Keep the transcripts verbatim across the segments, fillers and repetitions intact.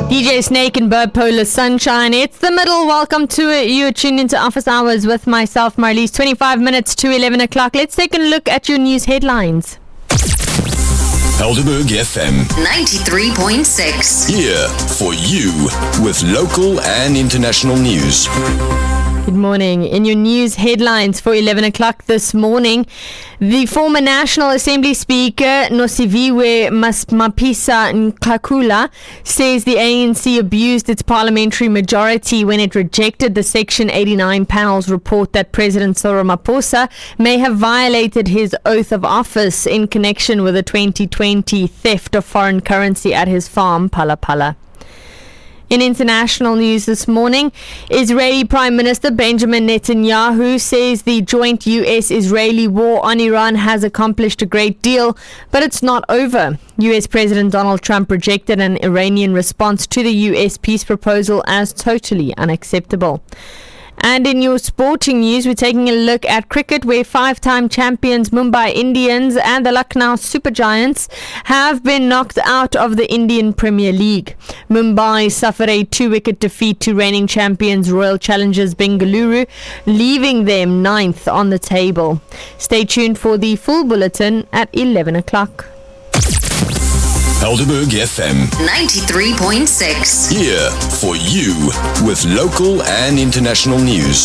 D J Snake and Bird Polar Sunshine. It's the middle. Welcome to it. You're tuned into Office Hours with myself, Marlies. twenty-five minutes to eleven o'clock. Let's take a look at your news headlines. Helderberg F M ninety-three point six. Here for you with local and international news. Good morning. In your news headlines for eleven o'clock this morning, the former National Assembly Speaker Nosiviwe Mapisa Nqakula says the A N C abused its parliamentary majority when it rejected the Section eighty-nine panel's report that President Cyril Ramaphosa may have violated his oath of office in connection with the twenty twenty theft of foreign currency at his farm, Phala Phala. In international news this morning, Israeli Prime Minister Benjamin Netanyahu says the joint U S-Israeli war on Iran has accomplished a great deal, but it's not over. U S President Donald Trump rejected an Iranian response to the U S peace proposal as totally unacceptable. And in your sporting news, we're taking a look at cricket, where five-time champions Mumbai Indians and the Lucknow Super Giants have been knocked out of the Indian Premier League. Mumbai suffered a two-wicket defeat to reigning champions Royal Challengers Bengaluru, leaving them ninth on the table. Stay tuned for the full bulletin at eleven o'clock. Helderberg F M ninety-three point six. Here for you with local and international news.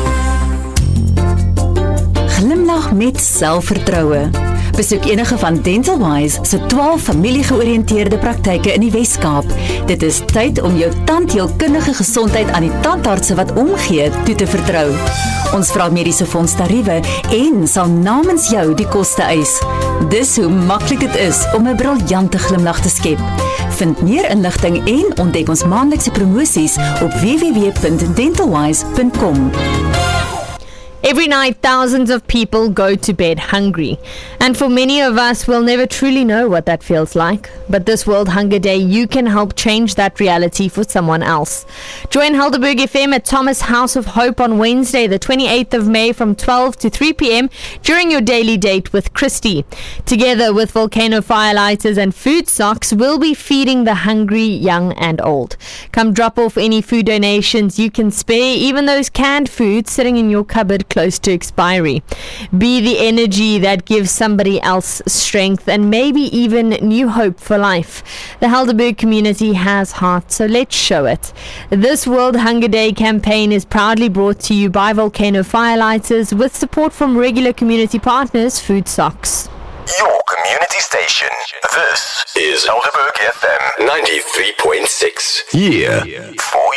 Glimlag met selfvertroue. Besoek enige van Dental Wise se twaalf familiegeoriënteerde praktyke in die Wes-Kaap. Dit is tyd om jou tandheelkundige gesondheid aan die tandartse wat omgee toe te vertrou. Ons vra mediese fonds tariewe en sal namens jou die koste eis. Dis hoe maklik dit is om 'n briljante glimlag te skep. Vind meer inligting en ontdek ons maandelikse promosies op w w w punt dentalwise punt com. Every night, thousands of people go to bed hungry. And for many of us, we'll never truly know what that feels like. But this World Hunger Day, you can help change that reality for someone else. Join Helderberg F M at Thomas House of Hope on Wednesday, the twenty-eighth of May from twelve to three p.m. during your daily date with Christy. Together with Volcano Firelighters and Food Socks, we'll be feeding the hungry, young and old. Come drop off any food donations you can spare, even those canned foods sitting in your cupboard close to expiry. Be the energy that gives somebody else strength and maybe even new hope for life. The Helderberg community has heart, so let's show it. This World Hunger Day campaign is proudly brought to you by Volcano Firelighters with support from regular community partners Food Socks. Your community station. This is Helderberg F M ninety-three point six. Here for